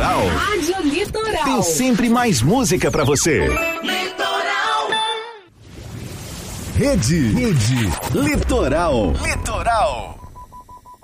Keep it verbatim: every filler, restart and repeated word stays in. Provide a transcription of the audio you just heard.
Litoral. Rádio Litoral. Tem sempre mais música pra você. Litoral. Rede. Rede. Litoral. Litoral.